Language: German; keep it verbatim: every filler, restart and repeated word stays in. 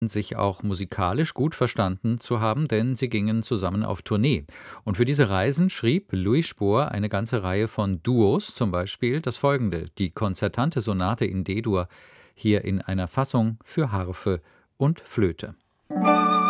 sich auch musikalisch gut verstanden zu haben, denn sie gingen zusammen auf Tournee. Und für diese Reisen schrieb Louis Spohr eine ganze Reihe von Duos, zum Beispiel das folgende, die konzertante Sonate in D-Dur, hier in einer Fassung für Harfe und Flöte.